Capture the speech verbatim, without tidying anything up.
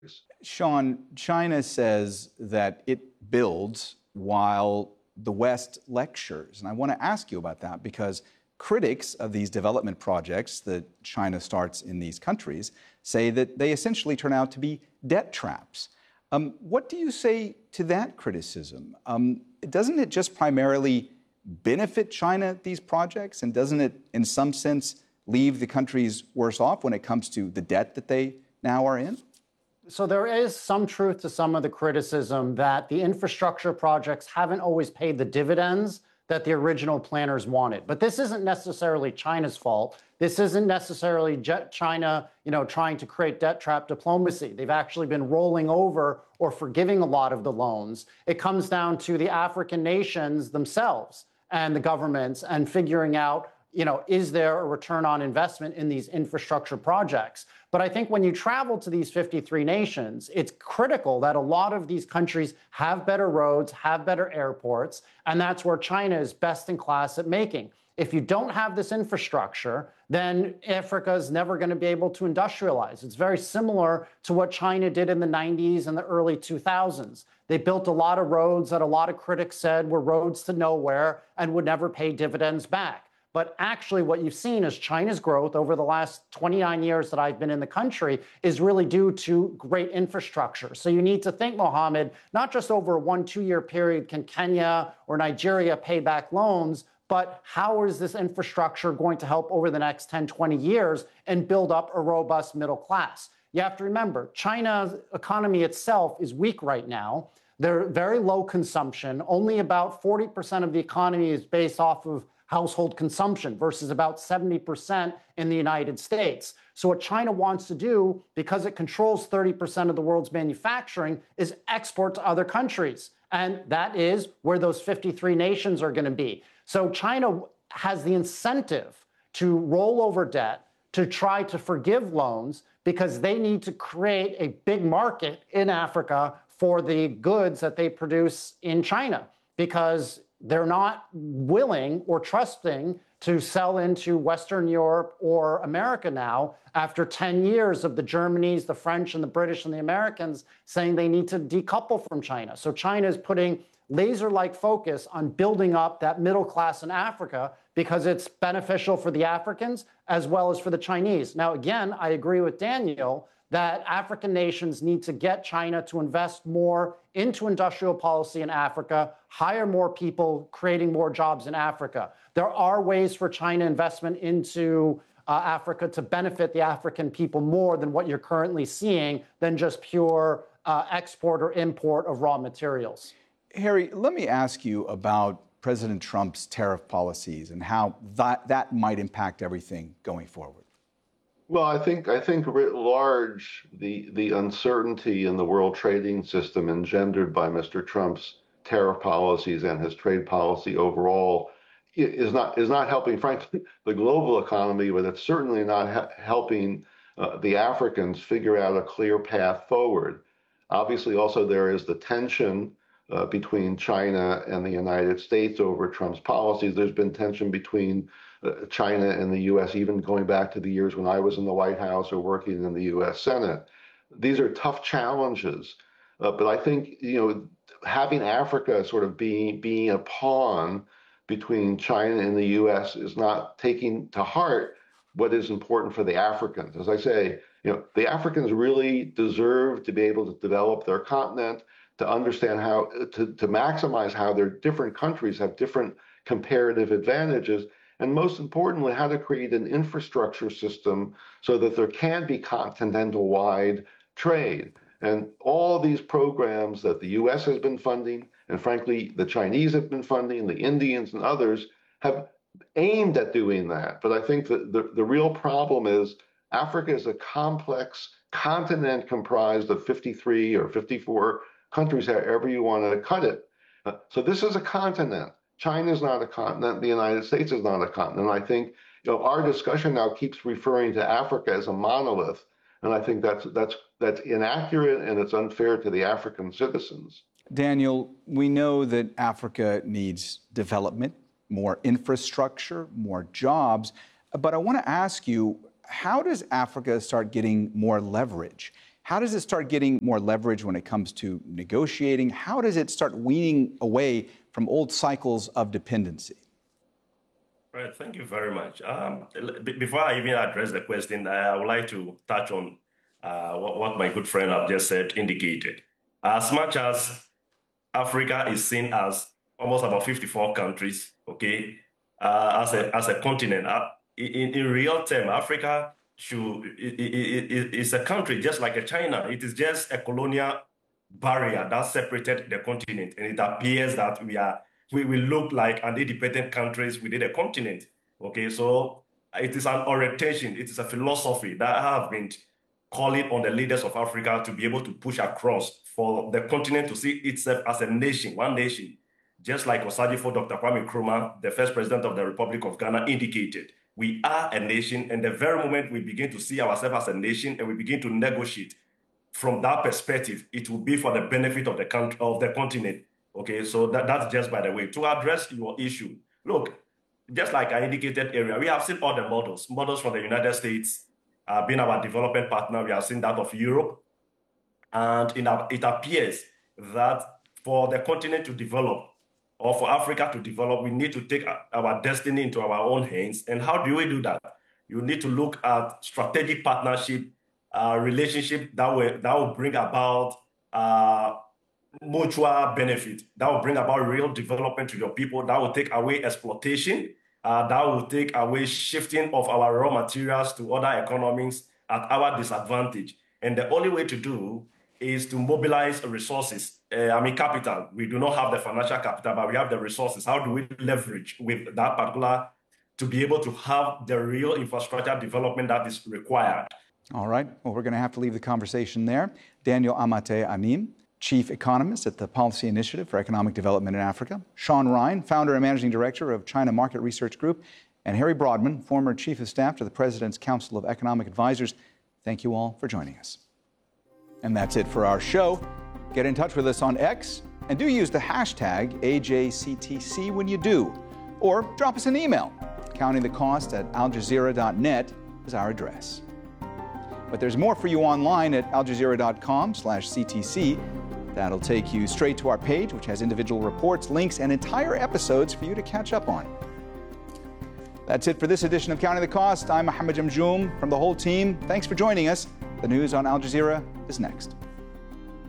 Sean, China says that it builds while the West lectures. And I want to ask you about that because critics of these development projects that China starts in these countries say that they essentially turn out to be debt traps. Um, what do you say to that criticism? Um, doesn't it just primarily benefit China, these projects? And doesn't it, in some sense, leave the countries worse off when it comes to the debt that they now are in? So there is some truth to some of the criticism that the infrastructure projects haven't always paid the dividends that the original planners wanted. But this isn't necessarily China's fault. This isn't necessarily China, you know, trying to create debt trap diplomacy. They've actually been rolling over or forgiving a lot of the loans. It comes down to the African nations themselves and the governments and figuring out, you know, is there a return on investment in these infrastructure projects? But I think when you travel to these fifty-three nations, it's critical that a lot of these countries have better roads, have better airports, and that's where China is best in class at making. If you don't have this infrastructure, then Africa is never going to be able to industrialize. It's very similar to what China did in the nineties and the early two thousands. They built a lot of roads that a lot of critics said were roads to nowhere and would never pay dividends back. But actually what you've seen is China's growth over the last twenty-nine years that I've been in the country is really due to great infrastructure. So you need to think, Mohammed, not just over a one, two year period can Kenya or Nigeria pay back loans, but how is this infrastructure going to help over the next ten, twenty years and build up a robust middle class? You have to remember, China's economy itself is weak right now. They're very low consumption. Only about forty percent of the economy is based off of household consumption versus about seventy percent in the United States. So what China wants to do, because it controls thirty percent of the world's manufacturing, is export to other countries. And that is where those fifty-three nations are going to be. So China has the incentive to roll over debt, to try to forgive loans, because they need to create a big market in Africa for the goods that they produce in China, because they're not willing or trusting to sell into Western Europe or America now after ten years of the Germanys, the French, and the British and the Americans saying they need to decouple from China. So China is putting laser-like focus on building up that middle class in Africa because it's beneficial for the Africans as well as for the Chinese. Now, again, I agree with Daniel that African nations need to get China to invest more into industrial policy in Africa, hire more people, creating more jobs in Africa. There are ways for China investment into uh, Africa to benefit the African people more than what you're currently seeing than just pure uh, export or import of raw materials. Harry, let me ask you about President Trump's tariff policies and how that, that might impact everything going forward. Well, I think I think writ large, the the uncertainty in the world trading system engendered by Mister Trump's tariff policies and his trade policy overall is not is not helping, frankly, the global economy, but it's certainly not ha- helping uh, the Africans figure out a clear path forward. Obviously, also there is the tension uh, between China and the United States over Trump's policies. There's been tension between Uh, China and the U S, even going back to the years when I was in the White House or working in the U S Senate. These are tough challenges, uh, but I think, you know, having Africa sort of being being a pawn between China and the U S is not taking to heart what is important for the Africans. As I say, you know, the Africans really deserve to be able to develop their continent, to understand how to, to maximize how their different countries have different comparative advantages. And most importantly, how to create an infrastructure system so that there can be continental-wide trade. And all these programs that the U S has been funding, and frankly, the Chinese have been funding, the Indians and others have aimed at doing that. But I think that the, the real problem is Africa is a complex continent comprised of fifty-three or fifty-four countries, however you want to cut it. Uh, so this is a continent. China is not a continent. The United States is not a continent. I think, you know, our discussion now keeps referring to Africa as a monolith, and I think that's that's that's inaccurate and it's unfair to the African citizens. Daniel, we know that Africa needs development, more infrastructure, more jobs, but I want to ask you, how does Africa start getting more leverage? How does it start getting more leverage when it comes to negotiating? How does it start weaning away from old cycles of dependency? Right, thank you very much. Um, before I even address the question, I would like to touch on uh, what, what my good friend have just said, indicated. As much as Africa is seen as almost about fifty-four countries, okay, uh, as a as a continent, uh, in, in real term, Africa should it, it, it, it's a country just like a China. It is just a colonial barrier that separated the continent, and it appears that we are we will look like an independent countries within a continent. Okay, so it is an orientation, it is a philosophy that I have been calling on the leaders of Africa to be able to push across for the continent to see itself as a nation, one nation, just like Osagyefo Doctor Kwame Nkrumah, the first president of the Republic of Ghana, indicated. We are a nation, and the very moment we begin to see ourselves as a nation and we begin to negotiate from that perspective, it will be for the benefit of the country, of the continent. Okay, so that, that's just by the way. To address your issue, look, just like I indicated earlier, we have seen all the models, models from the United States, uh, being our development partner. We have seen that of Europe. And in our, it appears that for the continent to develop, or for Africa to develop, we need to take our destiny into our own hands. And how do we do that? You need to look at strategic partnership, uh, relationship that will, that will bring about uh, mutual benefit, that will bring about real development to your people, that will take away exploitation, uh, that will take away shifting of our raw materials to other economies at our disadvantage. And the only way to do is to mobilize resources, uh, I mean capital. We do not have the financial capital, but we have the resources. How do we leverage with that particular to be able to have the real infrastructure development that is required? All right, well, we're going to have to leave the conversation there. Daniel Amate Anim, Chief Economist at the Policy Initiative for Economic Development in Africa, Sean Ryan, Founder and Managing Director of China Market Research Group, and Harry Broadman, former Chief of Staff to the President's Council of Economic Advisors. Thank you all for joining us. And that's it for our show. Get in touch with us on X, and do use the hashtag A J C T C when you do. Or drop us an email. Counting the Cost at al jazeera dot net is our address. But there's more for you online at al jazeera dot com slash C T C. That'll take you straight to our page, which has individual reports, links, and entire episodes for you to catch up on. That's it for this edition of Counting the Cost. I'm Mohammed Jamjoom from the whole team. Thanks for joining us. The news on Al Jazeera is next.